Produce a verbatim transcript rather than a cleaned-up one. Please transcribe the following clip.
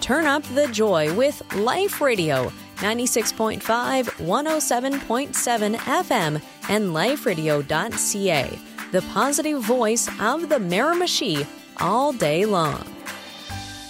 Turn up the joy with Life Radio, ninety-six point five, one oh seven point seven F M, and life radio dot c a, the positive voice of the Miramichi all day long.